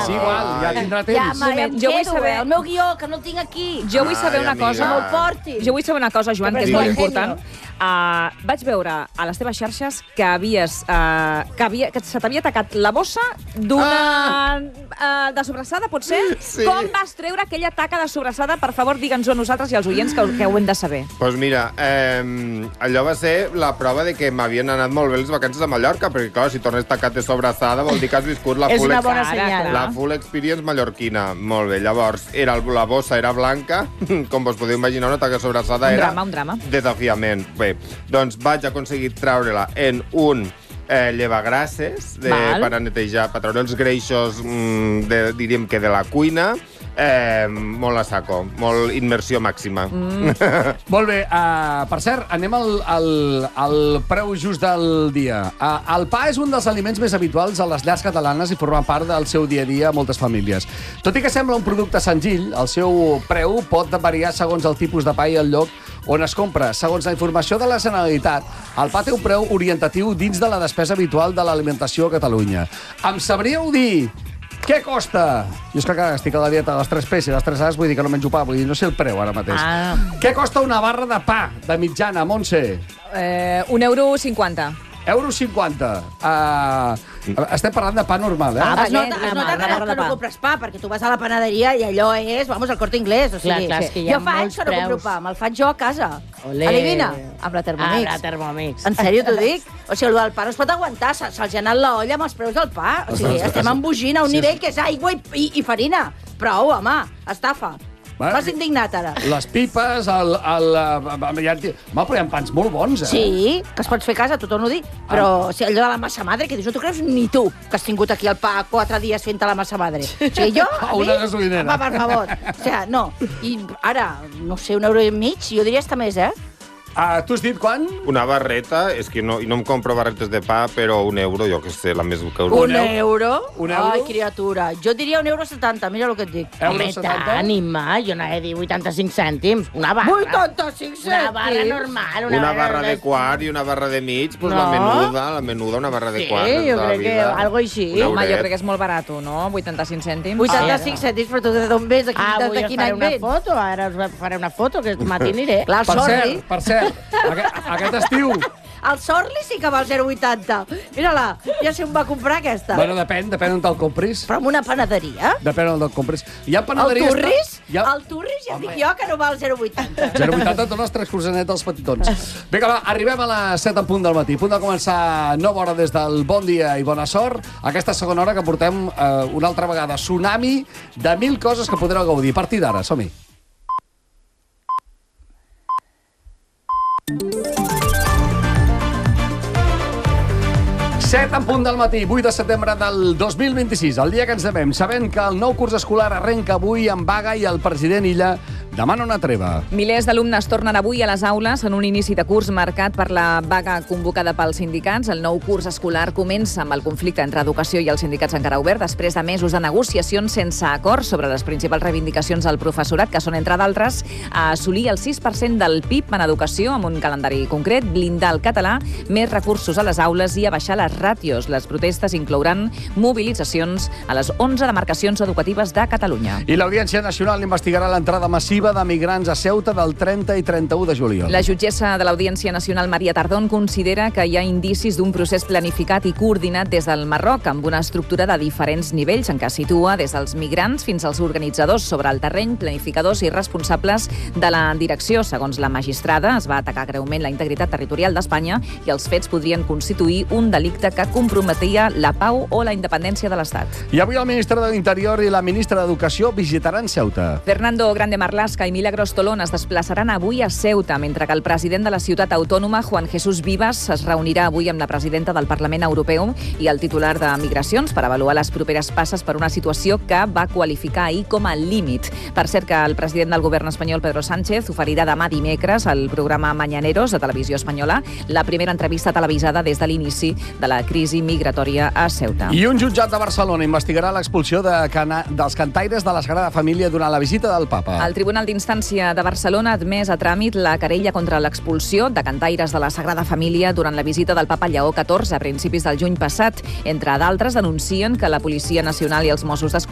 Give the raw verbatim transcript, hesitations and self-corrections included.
És igual, ja tindrà temps. Ja, ma, ja em Jo vull quedo, saber- eh, el meu guió, que no el tinc aquí. Jo vull saber Ai, una amiga. cosa. Que me'l portin. Jo vull saber una cosa, Joan, que és Però molt és important. genio. Uh, vaig veure a les teves xarxes que havies uh, que, havia, que se t'havia tacat la bossa d'una... Uh, de sobrassada, pot ser? Sí. Com vas treure aquella taca de sobrassada? Per favor, digue'ns-ho a nosaltres i als oients que, ho- que ho hem de saber. Doncs pues mira, eh, allò va ser la prova de que m'havien anat molt bé les vacances a Mallorca, perquè, clar, si tornes tacat de sobrassada vol dir que has viscut la És full, una ex- bona Ara, senyal. clar. la full experience mallorquina. Molt bé, llavors, era, el- la bossa era blanca, com vos podeu imaginar, una taca de sobrassada Un era... drama, un drama. Desafiament. Bé, doncs vaig aconseguir treure-la en un eh, llevagrasses de, Val. per a netejar, per treure els greixos, mm, de, diríem que de la cuina, eh, molt a saco, molt immersió màxima. Mm. Molt bé, uh, per cert, anem al, al, al preu just del dia. Uh, el pa és un dels aliments més habituals a les llars catalanes i forma part del seu dia a dia a moltes famílies. Tot i que sembla un producte senzill, el seu preu pot variar segons el tipus de pa i el lloc on es compra. Segons la informació de la Generalitat, el pa té un preu orientatiu dins de la despesa habitual de l'alimentació a Catalunya. Em sabríeu dir què costa? Jo és que clar, estic a la dieta de les tres P's i les tres A's, vull dir que no menjo pa, vull dir, no sé el preu ara mateix. Ah. Què costa una barra de pa de mitjana, Montse? Eh, un euro cinquanta. Euro cinquanta. Uh, estem parlant de pa normal, eh? Ah, Es nota, Paguet, es la nota mà, la que, barra de que no pa. compres pa, perquè tu vas a la panaderia i allò és, vamos, al Corte Inglés. O sigui, Clar, clar, és que hi ha jo fa anys molts que no compro preus. pa, me'l faig jo a casa. Olé. Adivina, amb la Thermomix. Ah, la Thermomix. En sèrio t'ho dic? O sigui, el del pa no es pot aguantar, se- se'ls ha anat l'olla amb els preus del pa. O sigui, estem embogint a un nivell que és aigua i, i, i farina. Prou, home, estafa. Va, M'has indignat, ara. Les pipes, el... el, el ja, home, però hi ha pans molt bons, eh? Sí, que es pots fer a casa, t'ho torno a dir. Però si allò de la massa madre, que dius, no t'ho creus ni tu, que has tingut aquí el pa quatre dies fent la massa madre. O sigui, jo... A una gasolinera. Va, per favor. O sigui, no. I ara, no sé, un euro i mig, jo diria està més, eh? Ah, tu has dit quan? Una barreta, és que no, i no em compro barretes de pa, però un euro, jo que sé, la més que Un euro. euro? Un euro? Ai, criatura. Jo diria un euro setanta, mira el que et dic. Euro Home, setanta? tant, Imma, jo no he dit vuitanta-cinc cèntims. Una barra. vuitanta-cinc Una cèntims. barra normal. Una, Una barra de quart i una barra de mig, doncs la No. menuda, la menuda, una barra de Sí, quart. jo tota la crec que vida. algo així. Un Home, jo euret. crec que és molt barat, no? vuitanta-cinc cèntims. vuitanta-cinc cèntims, però tu d'on vens? De quin, Ah, de, avui de us quin faré any una vens? foto, ara us faré una foto, que matí aniré. Clar, el Per Sorli. cert, per cert, aquest, aquest estiu... El Sorli sí que val zero coma vuitanta. Mira-la, ja sé on va comprar aquesta. Bueno, depèn, depèn on te'l compris. Però en una panaderia? Depèn on te'l compris. Hi ha El panaderies... Turris? Hi ha... El Turris ja et dic jo que no val zero coma vuitanta. zero coma vuitanta dones tres cursanet dels petitons. Vinga, va, arribem a les set en punt del matí. A punt de començar nova hora des del Bon Dia i Bona Sort. Aquesta segona hora que portem eh, una altra vegada tsunami de mil coses que podreu gaudir. A partir d'ara, som-hi. set en punt del matí, vuit de setembre del dos mil vint-i-sis, el dia que ens devem, sabent que el nou curs escolar arrenca avui en vaga i el president Illa demana una treva. Milers d'alumnes tornen avui a les aules en un inici de curs marcat per la vaga convocada pels sindicats. El nou curs escolar comença amb el conflicte entre educació i els sindicats encara obert, després de mesos de negociacions sense acord sobre les principals reivindicacions del professorat, que són, entre d'altres, a assolir el sis per cent del P I B en educació amb un calendari concret, blindar el català, més recursos a les aules i abaixar les ràtios. Les protestes inclouran mobilitzacions a les onze demarcacions educatives de Catalunya. I l'Audiència Nacional investigarà l'entrada massiva de migrants a Ceuta del trenta i trenta-u de juliol. La jutgessa de l'Audiència Nacional, Maria Tardón, considera que hi ha indicis d'un procés planificat i coordinat des del Marroc, amb una estructura de diferents nivells en què es situa des dels migrants fins als organitzadors sobre el terreny, planificadors i responsables de la direcció. Segons la magistrada, es va atacar greument la integritat territorial d'Espanya i els fets podrien constituir un delicte que comprometia la pau o la independència de l'Estat. I avui el ministre de l'Interior i la ministra d'Educació visitaran Ceuta. Fernando Grande Marlaska i Milagros Tolón es desplaçaran avui a Ceuta, mentre que el president de la ciutat autònoma, Juan Jesús Vivas, es reunirà avui amb la presidenta del Parlament Europeu i el titular de Migracions per avaluar les properes passes per una situació que va qualificar ahir com a límit. Per cert, que el president del govern espanyol, Pedro Sánchez, oferirà demà dimecres al programa Mañaneros de Televisió Espanyola la primera entrevista televisada des de l'inici de la crisi migratòria a Ceuta. I un jutjat de Barcelona investigarà l'expulsió de cana... dels cantaires de la Sagrada Família durant la visita del papa. El Tribunal d'Instància de Barcelona ha admès a tràmit la querella contra l'expulsió de cantaires de la Sagrada Família durant la visita del papa Lleó catorze a principis del juny passat. Entre d'altres, denuncien que la Policia Nacional i els Mossos d'Esquadra